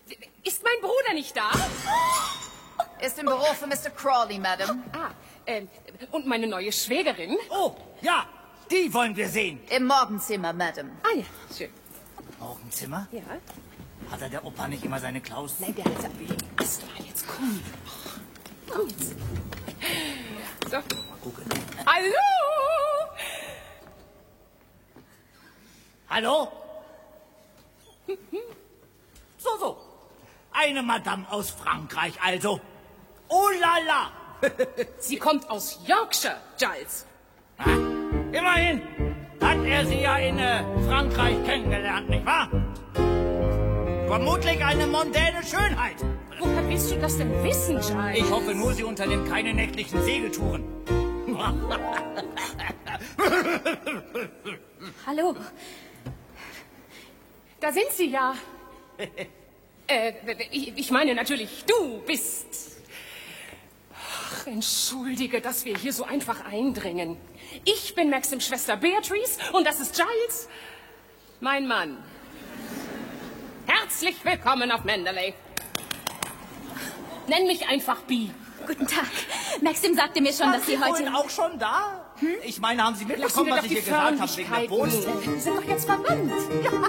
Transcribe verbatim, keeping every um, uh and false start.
Ist mein Bruder nicht da? Ist im Büro für Mister Crawley, Madam. Ah, äh, und meine neue Schwägerin? Oh, ja, die wollen wir sehen. Im Morgenzimmer, Madam. Ah ja, schön. Morgenzimmer? Ja. Hat er der Opa nicht immer seine Klaus? Nein, der hat Astra, jetzt komm. Komm jetzt. So. Mal gucken. Hallo! Hallo? So, so. Eine Madame aus Frankreich, also. Oh la la! Sie kommt aus Yorkshire, Giles. Ah, immerhin hat er sie ja in äh, Frankreich kennengelernt, nicht wahr? Vermutlich eine mondäne Schönheit. Woher willst du das denn wissen, Giles? Ich hoffe nur, sie unternimmt keine nächtlichen Segeltouren. Hallo. Da sind sie ja. äh, ich, ich meine natürlich, du bist... Ach, entschuldige, dass wir hier so einfach eindringen. Ich bin Maxims Schwester Beatrice und das ist Giles, mein Mann. Herzlich willkommen auf Manderley. Nenn mich einfach Bee. Guten Tag. Maxim sagte mir schon, Waren dass Sie Sie heute... vorhin auch schon da? Hm? Ich meine, haben Sie Lassen mitbekommen, wir was doch ich die hier gesagt habe wegen der Förmlichkeiten. Post? Wir sind doch jetzt verwandt. Ja,